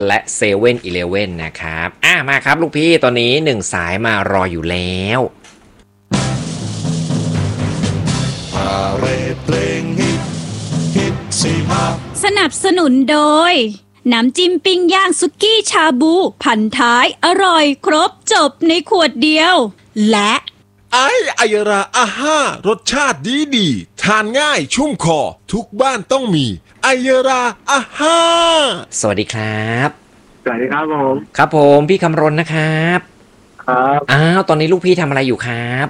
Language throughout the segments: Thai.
และเซเว่นอีเลฟเว่นนะครับมาครับลูกพี่ตอนนี้1สายมารออยู่แล้วเพลงฮิตสิมาสนับสนุนโดยน้ำจิ้มปิ้งย่างสุกี้ชาบูพันท้ายอร่อยครบจบในขวดเดียวและไอยราอาห้ารสชาติดีทานง่ายชุ่มคอทุกบ้านต้องมีไอยราอาห้าสวัสดีครับสวัสดีครับผมครับผมพี่คำรณนะครับครับตอนนี้ลูกพี่ทำอะไรอยู่ครับ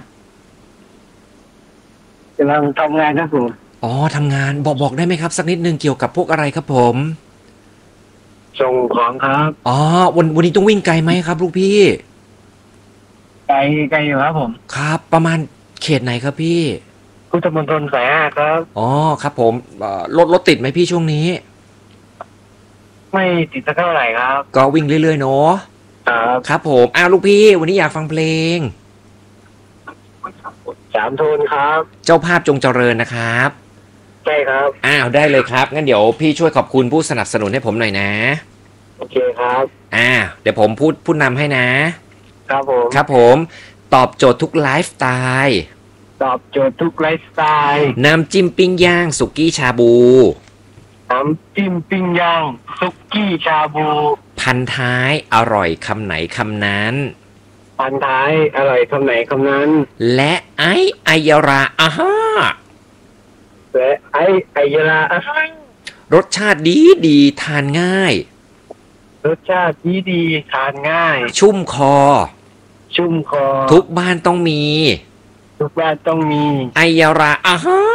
กำลังทำงานครับผมทำงานบอกได้ไหมครับสักนิดนึงเกี่ยวกับพวกอะไรครับผมส่งของครับวันนี้ต้องวิ่งไกลไหมครับลูกพี่ไกลอยู่ครับผมครับประมาณเขตไหนครับพี่พุทธมณฑลสาย5ครับครับผมรถติดไหมพี่ช่วงนี้ไม่ติดสักเท่าไหร่ครับก็วิ่งเรื่อยๆเนาะครับผมลูกพี่วันนี้อยากฟังเพลง 3 โทนครับเจ้าภาพจงเจริญนะครับใช่ครับได้เลยครับงั้นเดี๋ยวพี่ช่วยขอบคุณผู้สนับสนุนให้ผมหน่อยนะโอเคครับเดี๋ยวผมพูดนำให้นะครับผมตอบโจทย์ทุกไลฟ์สไตล์น้ำจิ้มปิ้งย่างสุกี้ชาบูพันท้ายอร่อยคำไหนคำนั้นและไอยราอาห้ารสชาติดีทานง่ายชุ่มคอทุกบ้านต้องมีไอยราอาห้า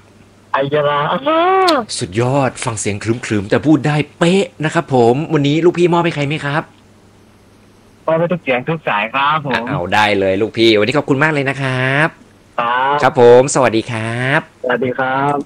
สุดยอดฟังเสียงครึมๆแต่พูดได้เป๊ะนะครับผมวันนี้ลูกพี่มอบให้ใครไหมครับมอบให้ทุกเสียงทุกสายครับผมได้เลยลูกพี่วันนี้ขอบคุณมากเลยนะครับครับผมสวัสดีครับสวัสดีครับ